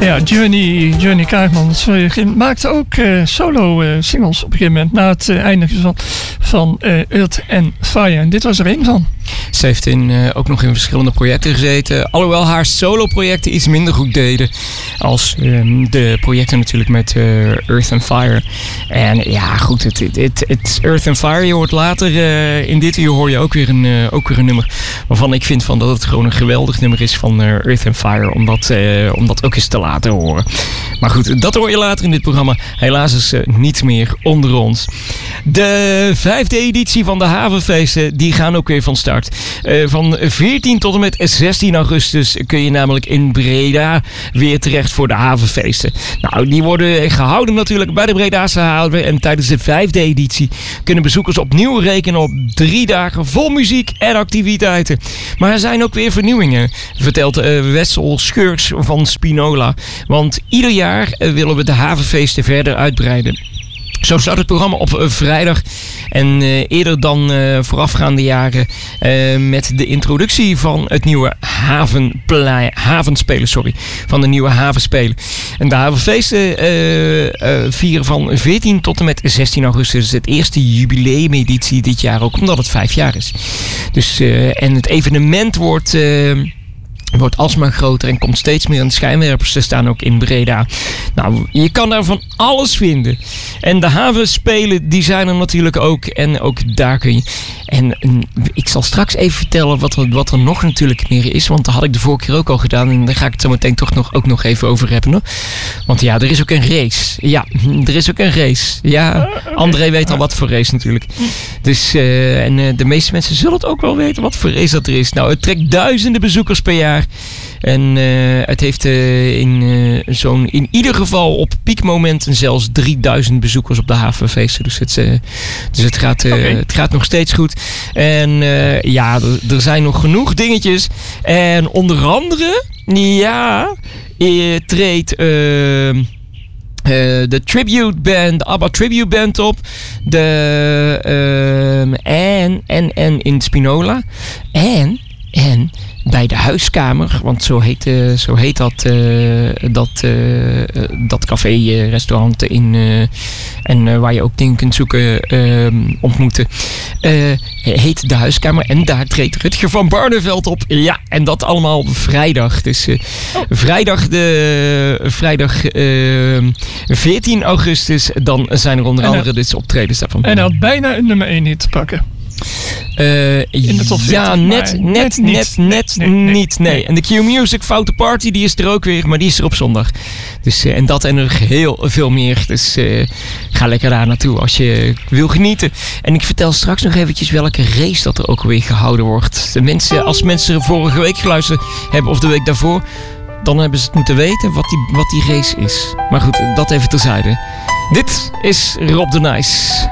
Ja, Journey Kaagmans maakte ook solo-singles op een gegeven moment na het eindigen van Earth and Fire. En dit was er één van. Ze heeft ook nog in verschillende projecten gezeten. Alhoewel haar solo-projecten iets minder goed deden als de projecten natuurlijk met Earth and Fire. En ja, goed, het Earth and Fire, je hoort later in dit uur hoor je ook weer een nummer waarvan ik vind dat het gewoon een geweldig nummer is van Earth and Fire, om dat ook eens te laten horen. Maar goed, dat hoor je later in dit programma. Helaas is niet meer onder ons. De 5e editie van de Havenfeesten, die gaan ook weer van start. Van 14 tot en met 16 augustus kun je namelijk in Breda weer terecht voor de Havenfeesten. Nou, die worden gehouden natuurlijk bij de Bredaanse Haven. En tijdens de 5e editie kunnen bezoekers opnieuw rekenen op 3 dagen vol muziek en activiteiten. Maar er zijn ook weer vernieuwingen, vertelt Wessel Scheurs van Spinola. Want ieder jaar willen we de Havenfeesten verder uitbreiden. Zo start het programma op vrijdag en eerder dan voorafgaande jaren met de introductie van het nieuwe havenspelen. Van de nieuwe havenspelen. En de Havenfeesten vieren van 14 tot en met 16 augustus. Het eerste jubileumeditie dit jaar ook, omdat het 5 jaar is. Dus, en het evenement wordt alsmaar groter en komt steeds meer aan de schijnwerpers te staan, ook in Breda. Nou, je kan daar van alles vinden. En de havenspelen, die zijn er natuurlijk ook. En ook daar kun je... En ik zal straks even vertellen wat er nog natuurlijk meer is. Want dat had ik de vorige keer ook al gedaan. En daar ga ik het zo meteen ook nog even over hebben. Hoor. Want ja, er is ook een race. Ja, er is ook een race. Ja, André weet al wat voor race natuurlijk. Dus, de meeste mensen zullen het ook wel weten wat voor race dat er is. Nou, het trekt duizenden bezoekers per jaar. En het heeft in ieder geval op piekmomenten zelfs 3000 bezoekers op de Havenfeesten. Dus het gaat nog steeds goed. En ja, er zijn nog genoeg dingetjes. En onder andere, ja, treedt de tribute band, de ABBA tribute band op. En in Spinola. En bij de huiskamer, want zo heet dat café, restaurant en waar je ook dingen kunt zoeken, ontmoeten, heet de huiskamer. En daar treedt Rutger van Barneveld op. Ja, en dat allemaal op vrijdag. Dus vrijdag 14 augustus, dan zijn er onder andere dus optredens daarvan. En hij had bijna een nummer 1 hit te pakken. In de top 40, ja, net niet. Nee. En de Q-Music Foute Party, die is er ook weer, maar die is er op zondag. Dus, en dat en nog heel veel meer. Dus ga lekker daar naartoe als je wil genieten. En ik vertel straks nog eventjes welke race dat er ook weer gehouden wordt. Als mensen er vorige week geluisterd hebben of de week daarvoor, dan hebben ze het moeten weten wat die race is. Maar goed, dat even terzijde. Dit is Rob de Nijs.